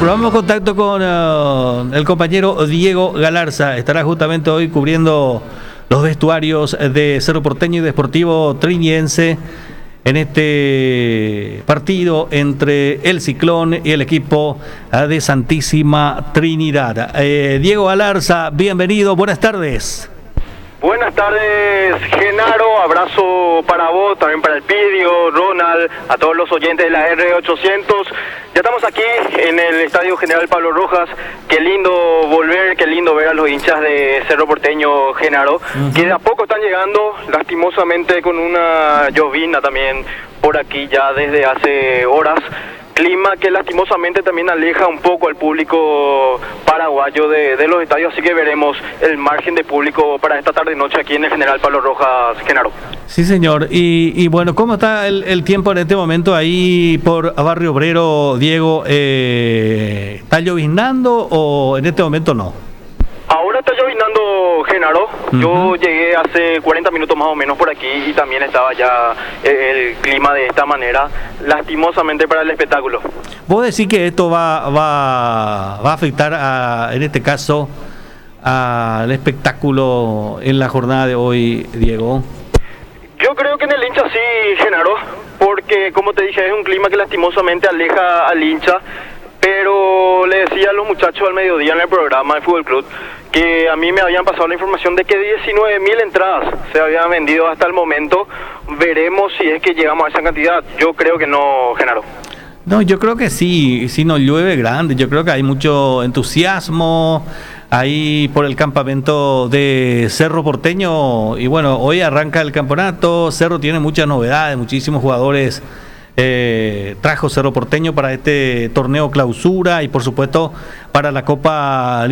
probamos contacto con el compañero Diego Galarza. Estará justamente hoy cubriendo los vestuarios de Cerro Porteño y de Sportivo Trinidense en este partido entre el Ciclón y el equipo de Santísima Trinidad. Diego Galarza, bienvenido, buenas tardes. Buenas tardes, Genaro, abrazo para vos, también para el Pidio, Ronald, a todos los oyentes de la R800. Ya estamos aquí en el Estadio General Pablo Rojas. Qué lindo volver, qué lindo ver a los hinchas de Cerro Porteño, Genaro, que de a poco están llegando, lastimosamente con una llovina también por aquí ya desde hace horas. Clima que lastimosamente también aleja un poco al público paraguayo de los estadios, así que veremos el margen de público para esta tarde y noche aquí en el General Pablo Rojas, Genaro. Sí, señor. Y bueno, ¿cómo está el tiempo en este momento ahí por Barrio Obrero, Diego? ¿Está lloviznando o en este momento no? Ahora está llovinando, Genaro. Yo llegué hace 40 minutos más o menos por aquí y también estaba ya el clima de esta manera, lastimosamente para el espectáculo. ¿Vos decís que esto va a afectar, en este caso, al espectáculo en la jornada de hoy, Diego? Yo creo que en el hincha sí, Genaro, porque como te dije, es un clima que lastimosamente aleja al hincha. Pero le decía a los muchachos al mediodía en el programa de Fútbol Club que a mí me habían pasado la información de que 19.000 entradas se habían vendido hasta el momento. Veremos si es que llegamos a esa cantidad. Yo creo que no, Genaro. No, yo creo que sí, si no llueve grande. Yo creo que hay mucho entusiasmo ahí por el campamento de Cerro Porteño. Y bueno, hoy arranca el campeonato. Cerro tiene muchas novedades, muchísimos jugadores. Trajo Cerro Porteño para este torneo clausura y por supuesto para la Copa